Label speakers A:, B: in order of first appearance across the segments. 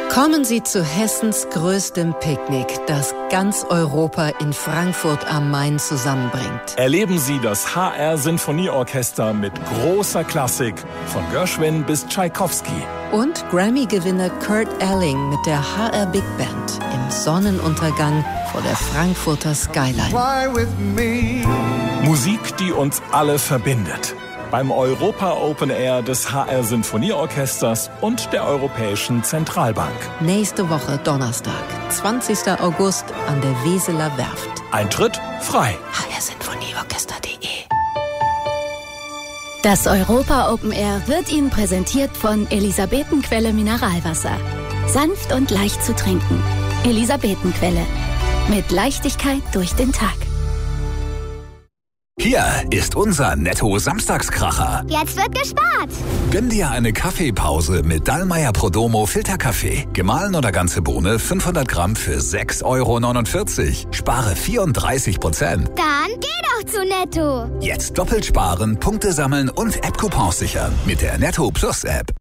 A: Kommen Sie zu Hessens größtem Picknick, das ganz Europa in Frankfurt am Main zusammenbringt.
B: Erleben Sie das HR-Sinfonieorchester mit großer Klassik, von Gershwin bis Tschaikowski.
A: Und Grammy-Gewinner Kurt Elling mit der HR Big Band im Sonnenuntergang vor der Frankfurter Skyline.
B: Musik, die uns alle verbindet. Beim Europa Open Air des HR Sinfonieorchesters und der Europäischen Zentralbank.
A: Nächste Woche Donnerstag, 20. August an der Weseler Werft.
B: Eintritt frei.
A: hrsinfonieorchester.de.
C: Das Europa Open Air wird Ihnen präsentiert von Elisabetenquelle Mineralwasser. Sanft und leicht zu trinken. Elisabetenquelle. Mit Leichtigkeit durch den Tag.
D: Hier ist unser Netto-Samstagskracher.
E: Jetzt wird gespart.
D: Gönn dir eine Kaffeepause mit Dallmayr Prodomo Filterkaffee. Gemahlen oder ganze Bohne 500 Gramm für 6,49 €. Spare 34%.
E: Dann geh doch zu Netto.
D: Jetzt doppelt sparen, Punkte sammeln und App-Coupons sichern mit der Netto Plus App.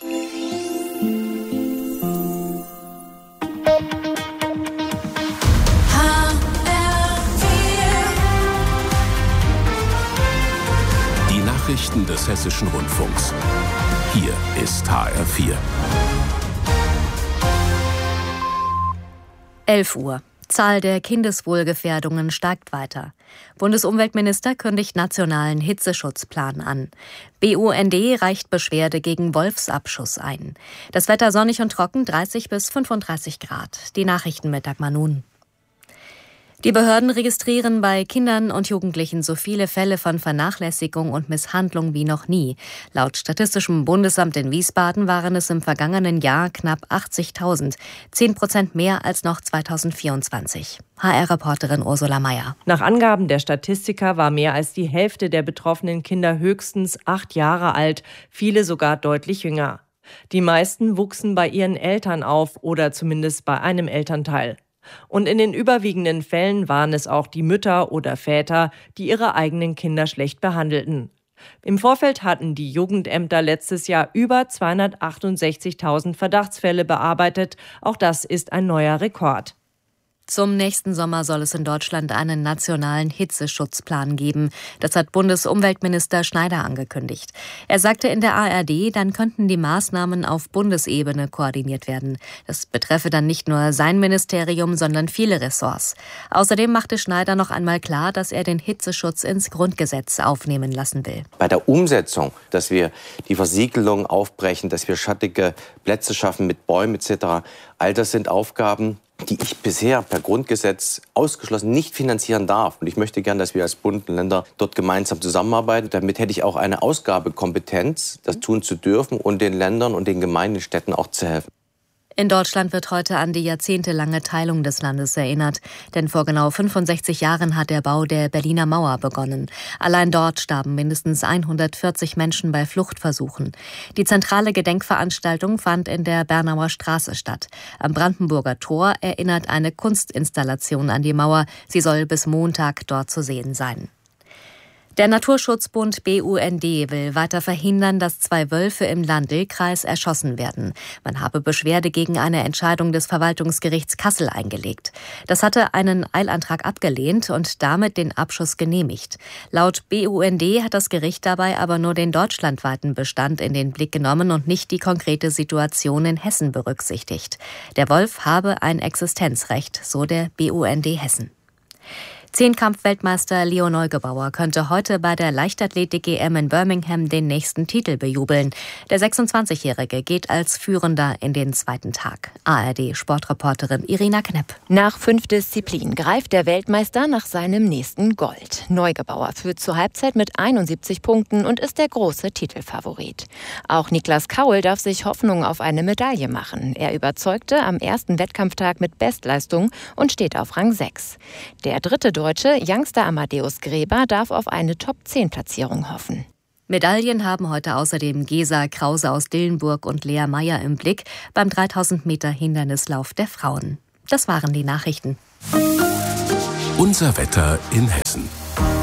F: Nachrichten des Hessischen Rundfunks. Hier ist HR4.
G: 11 Uhr. Zahl der Kindeswohlgefährdungen steigt weiter. Bundesumweltminister kündigt nationalen Hitzeschutzplan an. BUND reicht Beschwerde gegen Wolfsabschuss ein. Das Wetter sonnig und trocken, 30 bis 35 Grad. Die Nachrichten mit Dagmar Nun. Die Behörden registrieren bei Kindern und Jugendlichen so viele Fälle von Vernachlässigung und Misshandlung wie noch nie. Laut Statistischem Bundesamt in Wiesbaden waren es im vergangenen Jahr knapp 80.000, 10% mehr als noch 2024. HR-Reporterin Ursula Mayer.
H: Nach Angaben der Statistiker war mehr als die Hälfte der betroffenen Kinder höchstens 8 Jahre alt, viele sogar deutlich jünger. Die meisten wuchsen bei ihren Eltern auf oder zumindest bei einem Elternteil. Und in den überwiegenden Fällen waren es auch die Mütter oder Väter, die ihre eigenen Kinder schlecht behandelten. Im Vorfeld hatten die Jugendämter letztes Jahr über 268.000 Verdachtsfälle bearbeitet. Auch das ist ein neuer Rekord.
G: Zum nächsten Sommer soll es in Deutschland einen nationalen Hitzeschutzplan geben. Das hat Bundesumweltminister Schneider angekündigt. Er sagte in der ARD, dann könnten die Maßnahmen auf Bundesebene koordiniert werden. Das betreffe dann nicht nur sein Ministerium, sondern viele Ressorts. Außerdem machte Schneider noch einmal klar, dass er den Hitzeschutz ins Grundgesetz aufnehmen lassen will.
I: Bei der Umsetzung, dass wir die Versiegelung aufbrechen, dass wir schattige Plätze schaffen mit Bäumen etc., all das sind Aufgaben, die ich bisher per Grundgesetz ausgeschlossen nicht finanzieren darf. Und ich möchte gern, dass wir als Bund und Länder dort gemeinsam zusammenarbeiten. Damit hätte ich auch eine Ausgabekompetenz, das tun zu dürfen und den Ländern und den Gemeinden, Städten auch zu helfen.
G: In Deutschland wird heute an die jahrzehntelange Teilung des Landes erinnert. Denn vor genau 65 Jahren hat der Bau der Berliner Mauer begonnen. Allein dort starben mindestens 140 Menschen bei Fluchtversuchen. Die zentrale Gedenkveranstaltung fand in der Bernauer Straße statt. Am Brandenburger Tor erinnert eine Kunstinstallation an die Mauer. Sie soll bis Montag dort zu sehen sein. Der Naturschutzbund BUND will weiter verhindern, dass 2 Wölfe im Lahn-Dill-Kreis erschossen werden. Man habe Beschwerde gegen eine Entscheidung des Verwaltungsgerichts Kassel eingelegt. Das hatte einen Eilantrag abgelehnt und damit den Abschuss genehmigt. Laut BUND hat das Gericht dabei aber nur den deutschlandweiten Bestand in den Blick genommen und nicht die konkrete Situation in Hessen berücksichtigt. Der Wolf habe ein Existenzrecht, so der BUND Hessen. Zehnkampf-Weltmeister Leo Neugebauer könnte heute bei der Leichtathletik-EM in Birmingham den nächsten Titel bejubeln. Der 26-Jährige geht als Führender in den zweiten Tag. ARD-Sportreporterin Irina Knepp.
J: Nach 5 Disziplinen greift der Weltmeister nach seinem nächsten Gold. Neugebauer führt zur Halbzeit mit 71 Punkten und ist der große Titelfavorit. Auch Niklas Kaul darf sich Hoffnung auf eine Medaille machen. Er überzeugte am ersten Wettkampftag mit Bestleistung und steht auf Rang 6. Der dritte Deutsche, Youngster Amadeus Gräber, darf auf eine Top-10-Platzierung hoffen.
G: Medaillen haben heute außerdem Gesa Krause aus Dillenburg und Lea Meyer im Blick beim 3000 Meter Hindernislauf der Frauen. Das waren die Nachrichten.
F: Unser Wetter in Hessen.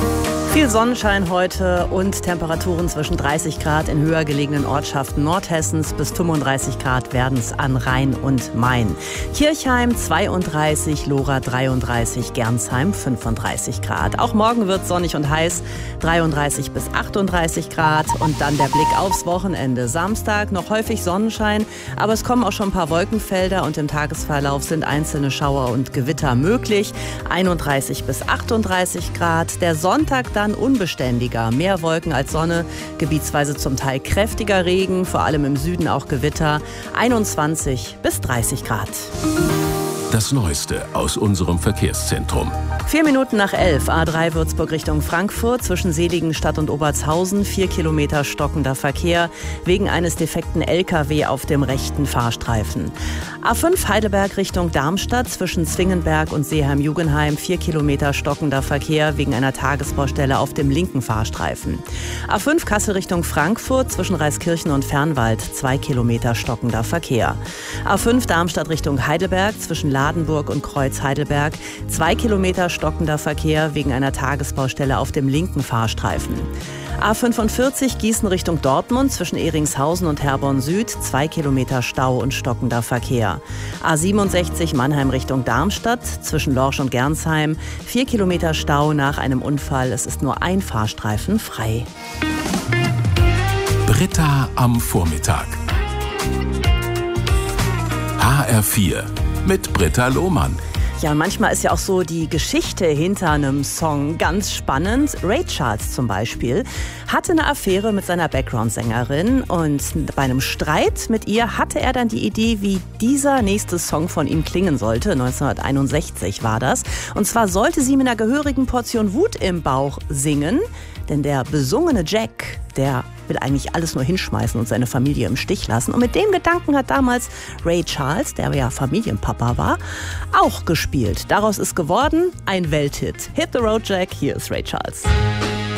K: Viel Sonnenschein heute und Temperaturen zwischen 30 Grad in höher gelegenen Ortschaften Nordhessens bis 35 Grad werden es an Rhein und Main. Kirchheim 32, Lora 33, Gernsheim 35 Grad. Auch morgen wird sonnig und heiß, 33 bis 38 Grad. Und dann der Blick aufs Wochenende. Samstag noch häufig Sonnenschein, aber es kommen auch schon ein paar Wolkenfelder und im Tagesverlauf sind einzelne Schauer und Gewitter möglich. 31 bis 38 Grad. Der Sonntag dann unbeständiger, mehr Wolken als Sonne, gebietsweise zum Teil kräftiger Regen, vor allem im Süden auch Gewitter, 21 bis 30 Grad.
F: Das Neueste aus unserem Verkehrszentrum.
K: 4 Minuten nach 11, A3 Würzburg Richtung Frankfurt, zwischen Seligenstadt und Obertshausen, 4 Kilometer stockender Verkehr, wegen eines defekten LKW auf dem rechten Fahrstreifen. A5 Heidelberg Richtung Darmstadt, zwischen Zwingenberg und Seeheim-Jugenheim, 4 Kilometer stockender Verkehr, wegen einer Tagesbaustelle auf dem linken Fahrstreifen. A5 Kassel Richtung Frankfurt, zwischen Reiskirchen und Fernwald, 2 Kilometer stockender Verkehr. A5 Darmstadt Richtung Heidelberg, zwischen Ladenburg und Kreuz Heidelberg, 2 Kilometer stockender Verkehr wegen einer Tagesbaustelle auf dem linken Fahrstreifen. A45 Gießen Richtung Dortmund, zwischen Ehringshausen und Herborn Süd, 2 Kilometer Stau und stockender Verkehr. A67 Mannheim Richtung Darmstadt, zwischen Lorsch und Gernsheim, 4 Kilometer Stau nach einem Unfall. Es ist nur ein Fahrstreifen frei.
F: Britta am Vormittag. HR4 mit Britta Lohmann.
K: Ja, und manchmal ist ja auch so die Geschichte hinter einem Song ganz spannend. Ray Charles zum Beispiel hatte eine Affäre mit seiner Background-Sängerin und bei einem Streit mit ihr hatte er dann die Idee, wie dieser nächste Song von ihm klingen sollte. 1961 war das. Und zwar sollte sie mit einer gehörigen Portion Wut im Bauch singen, denn der besungene Jack, der will eigentlich alles nur hinschmeißen und seine Familie im Stich lassen. Und mit dem Gedanken hat damals Ray Charles, der ja Familienpapa war, auch gespielt. Daraus ist geworden ein Welthit. Hit the Road Jack, hier ist Ray Charles.